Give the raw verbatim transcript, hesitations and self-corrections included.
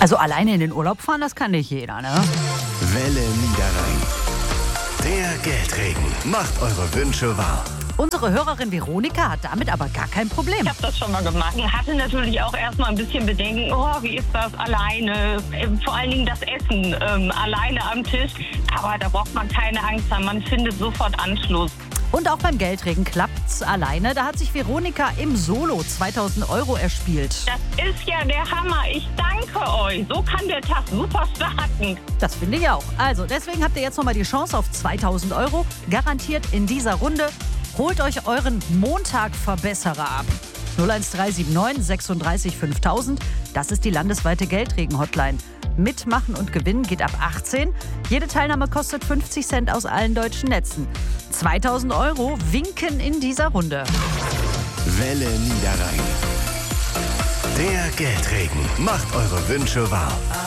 Also alleine in den Urlaub fahren, das kann nicht jeder, ne? Welle Niederrhein. Der Geldregen macht eure Wünsche wahr. Unsere Hörerin Veronika hat damit aber gar kein Problem. Ich habe das schon mal gemacht und hatte natürlich auch erstmal ein bisschen Bedenken, oh, wie ist das alleine, vor allen Dingen das Essen ähm, alleine am Tisch. Aber da braucht man keine Angst haben, man findet sofort Anschluss. Und auch beim Geldregen klappt's alleine. Da hat sich Veronika im Solo zweitausend Euro erspielt. Das ist ja der Hammer. Ich danke euch. So kann der Tag super starten. Das finde ich auch. Also deswegen habt ihr jetzt nochmal die Chance auf zweitausend Euro. Garantiert in dieser Runde. Holt euch euren Montag-Verbesserer ab. null eins drei sieben neun sechsunddreißig fünftausend. Das ist die landesweite Geldregen-Hotline. Mitmachen und gewinnen geht ab achtzehn. Jede Teilnahme kostet fünfzig Cent aus allen deutschen Netzen. zweitausend Euro winken in dieser Runde. Welle Niederrhein. Der Geldregen macht eure Wünsche wahr.